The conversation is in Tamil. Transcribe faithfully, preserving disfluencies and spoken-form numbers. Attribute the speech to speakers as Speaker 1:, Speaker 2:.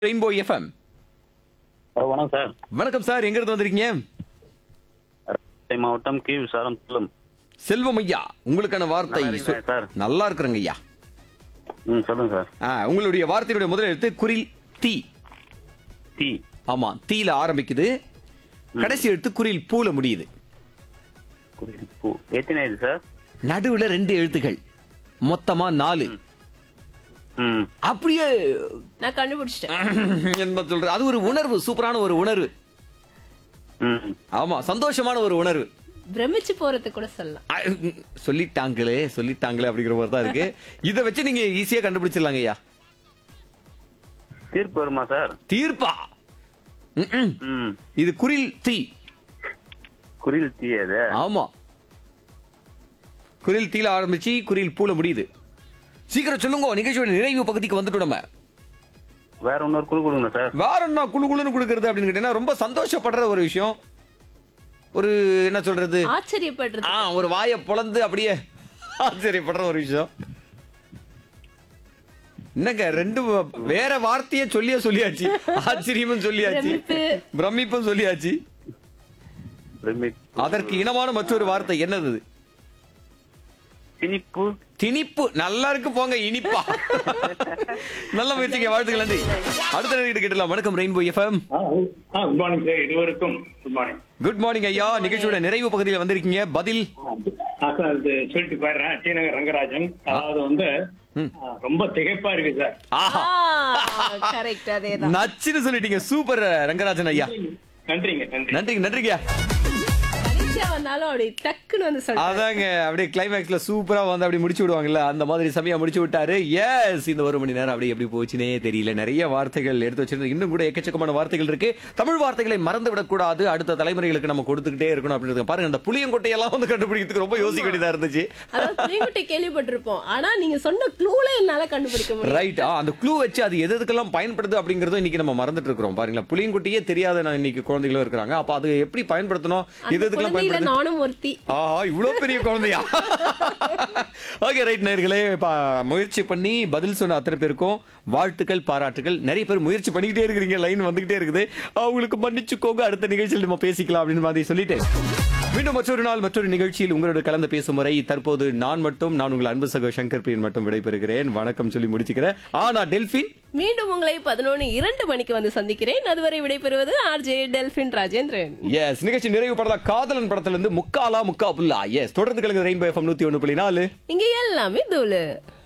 Speaker 1: Rainbow FM.
Speaker 2: ஹலோ வணக்கம் சார்.
Speaker 1: வணக்கம் சார், எங்க இருந்து வந்திருக்கீங்க?
Speaker 2: ராணிப்பேட்டை மாவட்டம் கி விசாரம் செல்லும்.
Speaker 1: செல்வம் ஐயா, உங்களுக்கான வார்த்தை
Speaker 2: நல்லா இருக்கீங்களா சார்?
Speaker 1: நல்லா இருக்கிறேங்க ஐயா.
Speaker 2: ம் சொல்லுங்க சார்.
Speaker 1: ஆ, உங்களுடைய வார்த்தையுடைய முதல் எழுத்து குரில் தீ.
Speaker 2: டி.
Speaker 1: ஆமா, தீல ஆரம்பிக்குது. கடைசி எழுத்து குரில் பூல முடியுது.
Speaker 2: குருவி பூ. எத்தனை இது சார்?
Speaker 1: நடுவுல ரெண்டு எழுத்துகள், மொத்தமா நாலு.
Speaker 2: ம்.
Speaker 1: அப்படியே
Speaker 3: நான் கண்டுபிடிச்சிட்டேன்.
Speaker 1: என்ன சொல்றது, அது ஒரு உணர்வு, சூப்பரான ஒரு உணர்வு.
Speaker 2: ம்.
Speaker 1: ஆமா, சந்தோஷமான ஒரு உணர்வு.
Speaker 3: பிரமிச்சு போறது கூட சொல்லலாம்.
Speaker 1: ஆ, ம், சொல்லிட்டாங்களே சொல்லிட்டாங்களே அப்படிங்கிற மாதிரி தான் இருக்கு. இதை வச்சு நீங்க ஈஸியா கண்டுபிடிச்சிடலாங்க ஐயா.
Speaker 2: தீர்ப்பு வருமா சார்?
Speaker 1: தீர்ப்பா? ம்ம்.
Speaker 2: ம்.
Speaker 1: இது குரில் தீ.
Speaker 2: குரில் தீ அது.
Speaker 1: ஆமா, குரில் தீல ஆரம்பிச்சு குரில் பூல முடியுது. சீக்கிரம் சொல்லுங்க, நிகழ்ச்சியோட நிறைவு பகுதிக்கு வந்துட்டோம் நம்ம.
Speaker 2: வேற இன்னொரு குழு கொடுங்க சார்.
Speaker 1: வேற என்ன குழு குழுன்னு கொடுக்கறது அப்படின்னு கேட்டீங்கன்னா, ரொம்ப சந்தோஷப்படுற ஒரு விஷயம். ஒரு என்ன சொல்றது,
Speaker 3: ஆச்சரியப்படுறது.
Speaker 1: ஆ, ஒரு வாயை பொளந்து அப்படியே ஆச்சரியப்படுற ஒரு விஷயம். என்னங்க, ரெண்டு வேற வார்த்தையே சொல்லியே சொல்லியாச்சு. ஆச்சரியமும் சொல்லியாச்சு,
Speaker 3: பிரமிப்பு.
Speaker 1: பிரமிப்பும் சொல்லியாச்சு.
Speaker 2: பிரமிப்பு.
Speaker 1: அதற்கு இனமான மற்றொரு வார்த்தை என்னது?
Speaker 2: திணிப்பு.
Speaker 1: திணிப்பு. நல்லா இருக்கு போங்க, இனிப்பா. நல்ல முயற்சிங்க, வாழ்த்துக்கள், நன்றி. அடுத்த நேரத்துக்கு கேட்டலாம். வணக்கம் rainbow FM.
Speaker 4: Good morning sir, இருவருக்கும் குட் மார்னிங்.
Speaker 1: குட் மார்னிங் ஐயா. நிகழ்ச்சியோட நிறைவு பகுதியில் வந்திருக்கீங்க. பதில்
Speaker 4: சார் இது சொல்லிட்டு போயிடுறேன். டி நகர் ரங்கராஜன். அதாவது வந்து ஆ, ரொம்ப திகைப்பா இருக்கு சார்.
Speaker 1: ஆஹா,
Speaker 3: கரெக்ட், அதேதான்.
Speaker 1: நச்சுன்னு சொல்லிட்டீங்க. சூப்பர் ரங்கராஜன் ஐயா.
Speaker 4: நன்றிங்க நன்றி.
Speaker 1: நன்றிங்க நன்றிங்க.
Speaker 3: பரீட்சை வந்தாலும் அப்படி டக்குன்னு வந்து சொல்றாங்க.
Speaker 1: அதாங்க, அப்படியே கிளைமேக்ஸ்ல சூப்பரா வந்து அப்படி முடிச்சு விடுவாங்கல்ல, அந்த மாதிரி சமயம் முடிச்சு விட்டாரு. எஸ், இந்த ஒரு மணி நேரம் அப்படி எப்படி போச்சுனே தெரியல. நிறைய வார்த்தைகள் எடுத்து வச்சிருந்தது. இன்னும் கூட எக்கச்சக்கமான வார்த்தைகள் இருக்கு. தமிழ் வார்த்தைகளை மறந்து விடக்கூடாது, அடுத்த தலைமுறைகளுக்கு நம்ம கொடுத்துக்கிட்டே இருக்கணும் அப்படின்னு பாருங்க. இந்த புளியங்கொட்டையெல்லாம் வந்து கண்டுபிடிக்கிறதுக்கு ரொம்ப யோசிக்க வேண்டியதா இருந்துச்சு.
Speaker 3: அதாவது புளியங்குட்டை கேள்விப்பட்டிருப்போம், ஆனா நீங்க சொன்ன க்ளூல என்னால கண்டுபிடிக்க முடியும்.
Speaker 1: ரைட். அந்த க்ளூ வச்சு அது எது எதுக்கெல்லாம் பயன்படுது அப்படிங்கறதும் இன்னைக்கு நம்ம மறந்துட்டு இருக்கிறோம். பாருங்களா, புளியங்குட்டியே தெரியாத நான் இன்னைக்கு குழந்தைகளும் இருக்காங்க. அப்ப அது எப்படி பயன்படுத்தணும், எது எதுக்கெல்லாம்
Speaker 3: குழந்தையில
Speaker 1: பயன்படுது.
Speaker 3: நானும் ஒருத்தி.
Speaker 1: ஆஹா, இவ்வளவு பெரிய குழந்தையா? ஓகே, ரைட் நேயர்களே, முயற்சி பண்ணி பதில் சொன்ன அத்தனை பேருக்கும் வாழ்த்துக்கள், பாராட்டுகள். நிறைய பேர் முயற்சி பண்ணிக்கிட்டே இருக்கிறீங்க, லைன் வந்துகிட்டே இருக்குது. அவங்களுக்கு மன்னிச்சுக்கோங்க, அடுத்த நிகழ்ச்சியில் நம்ம பேசிக்கலாம் அப்படின்னு மாதிரி சொல்லிட்டு மீண்டும் மற்றொரு நாள் மற்றொரு நிகழ்ச்சியில் உங்களோட கலந்து பேசும் முறை தற்போது நான் மட்டும் நான் உங்கள் அன்பு சகோ சங்கர் பிரியன் மட்டும் விடைபெறுகிறேன். வணக்கம் சொல்லி முடிச்சுக்கிறேன். ஆனா டெல்பின்
Speaker 3: மீண்டும் உங்களை பதினொன்று இரண்டு மணிக்கு வந்து சந்திக்கிறேன். அதுவரை விடைபெறுவது ஆர்ஜே டெல்பின் ராஜேந்திரன்.
Speaker 1: எஸ், நிகழ்ச்சி நிறைவு படலாம் காதலன் படத்துல இருந்து முக்காலா முக்கா புல்லா. எஸ், தொடர்ந்து கலந்து ரெயின்போ எஃப்எம் நூத்தி ஒன்று புள்ளி நாலு.
Speaker 3: இங்க எல்லாமே தூளு.